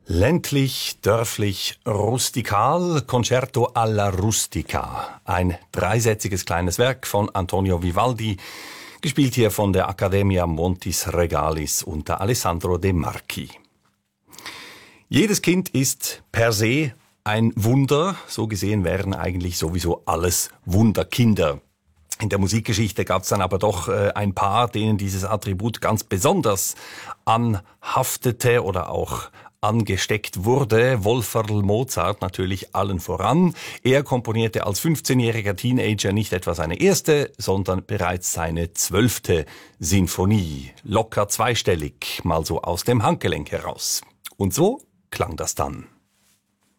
Ländlich, dörflich, rustikal, Concerto alla Rustica. Ein dreisätziges kleines Werk von Antonio Vivaldi, gespielt hier von der Accademia Montis Regalis unter Alessandro De Marchi. Jedes Kind ist per se ein Wunder, so gesehen wären eigentlich sowieso alles Wunderkinder. In der Musikgeschichte gab es dann aber doch ein paar, denen dieses Attribut ganz besonders anhaftete oder auch angesteckt wurde. Wolferl Mozart natürlich allen voran. Er komponierte als 15-jähriger Teenager nicht etwa seine erste, sondern bereits seine 12. Sinfonie. Locker zweistellig, mal so aus dem Handgelenk heraus. Und so klang das dann.